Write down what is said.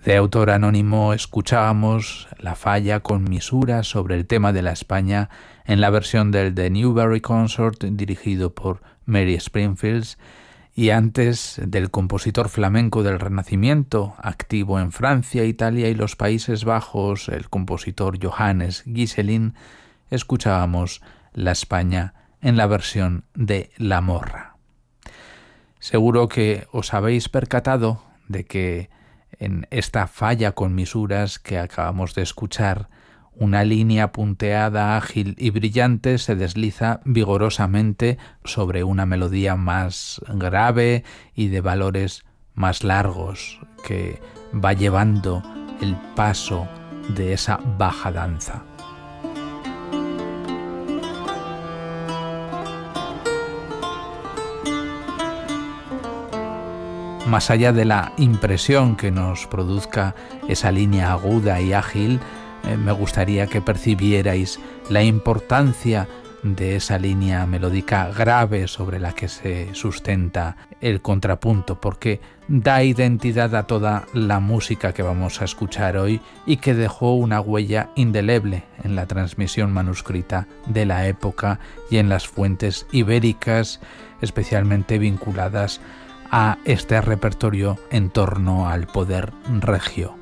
De autor anónimo escuchábamos La falla con Misura sobre el tema de la España en la versión del The Newberry Consort dirigido por Mary Springfield, y antes del compositor flamenco del Renacimiento, activo en Francia, Italia y los Países Bajos, el compositor Johannes Gieselin, escuchábamos La España en la versión de La Morra. Seguro que os habéis percatado de que en esta falla con misuras que acabamos de escuchar, una línea punteada, ágil y brillante se desliza vigorosamente sobre una melodía más grave y de valores más largos que va llevando el paso de esa baja danza. Más allá de la impresión que nos produzca esa línea aguda y ágil, me gustaría que percibierais la importancia de esa línea melódica grave sobre la que se sustenta el contrapunto, porque da identidad a toda la música que vamos a escuchar hoy y que dejó una huella indeleble en la transmisión manuscrita de la época y en las fuentes ibéricas, especialmente vinculadas a este repertorio en torno al poder regio.